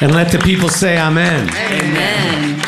And let the people say amen. Amen.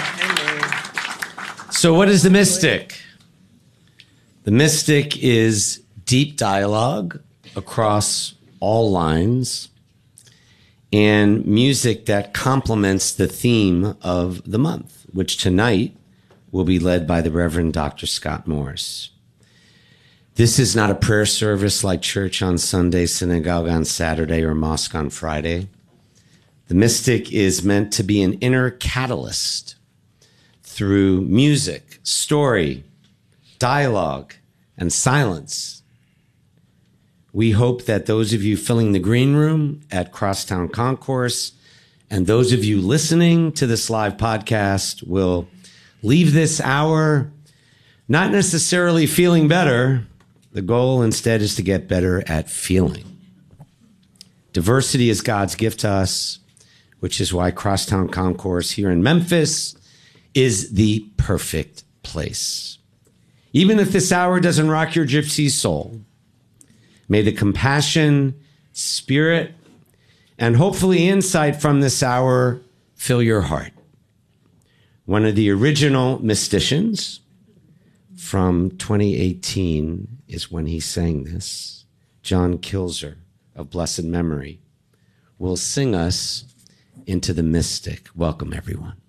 So what is the mystic? The mystic is deep dialogue across all lines and music that complements the theme of the month, which tonight will be led by the Reverend Dr. Scott Morris. This is not a prayer service like church on Sunday, synagogue on Saturday, or mosque on Friday. The mystic is meant to be an inner catalyst through music, story, dialogue, and silence. We hope that those of you filling the green room at Crosstown Concourse and those of you listening to this live podcast will leave this hour not necessarily feeling better. The goal instead is to get better at feeling. Diversity is God's gift to us, which is why Crosstown Concourse here in Memphis is the perfect place. Even if this hour doesn't rock your gypsy soul, may the compassion, spirit, and hopefully insight from this hour fill your heart. One of the original mysticians from 2018 is when he sang this. John Kilzer of blessed memory will sing us into the mystic. Welcome, everyone.